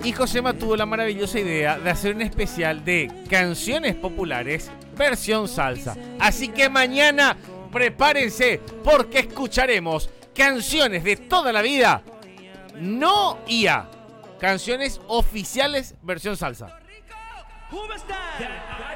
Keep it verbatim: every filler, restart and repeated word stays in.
Y Josema tuvo la maravillosa idea de hacer un especial de canciones populares versión salsa. Así que mañana prepárense porque escucharemos canciones de toda la vida, no I A, canciones oficiales versión salsa.